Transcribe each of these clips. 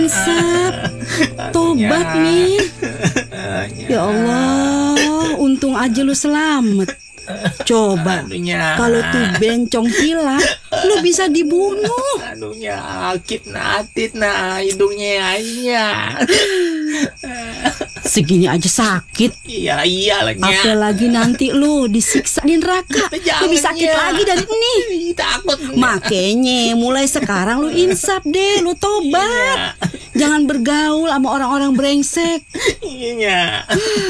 Insap, tobat nih. Ya Allah, untung aja lu selamat. Coba, kalau tuh bencong hilang, lu bisa dibunuh. Aduhnya, akit natit nah hidungnya aja. Segini aja sakit. Iya iyalah nya. Apalagi nanti lu disiksa di neraka. Lebih sakit lagi dari ini. Takut. Makanya mulai sekarang lu insaf deh, lu tobat. Jangan bergaul sama orang-orang brengsek. Iya.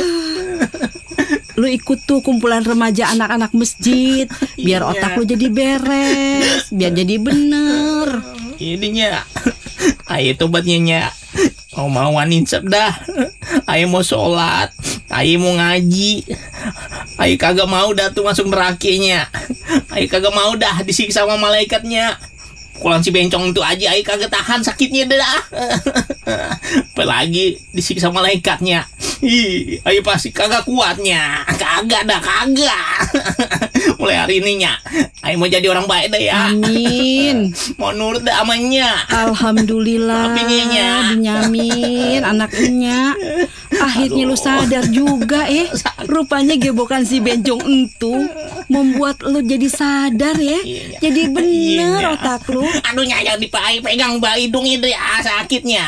Lu ikut tuh kumpulan remaja anak-anak masjid, biar otak lu jadi beres, biar jadi bener. Ininya, ayo tobatnya nya. Mau-mauan insaf dah. Ayo mau sholat, ayo mau ngaji. Ayo kagak mau dah tuh masuk nerakanya. Ayo kagak mau dah disiksa sama malaikatnya. Pukulan si bencong itu aja ayo kagak tahan sakitnya dah. Apalagi disiksa malaikatnya. Ayo pasti kagak kuatnya. Kagak dah, kagak. Mulai hari ininya ayo mau jadi orang baik dah ya. Amin. Mau nurut dah amanya. Alhamdulillah. Binyamin anaknya. Akhirnya lu sadar juga rupanya gebokan si bencong itu membuat lu jadi sadar ya. Jadi bener otak lu. Aduh nyayang dipegang bayi hidung itu ya sakitnya.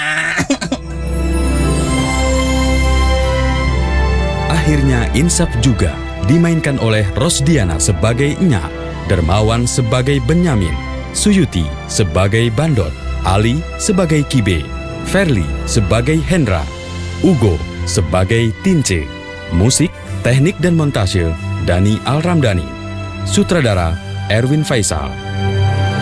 Akhirnya insaf juga dimainkan oleh Rosdiana sebagai Nya, Dermawan sebagai Benyamin, Suyuti sebagai Bandot, Ali sebagai Kibe, Ferli sebagai Hendra, Ugo sebagai Tince. Musik, teknik dan montase Dani Al-Ramdhani. Sutradara Erwin Faisal.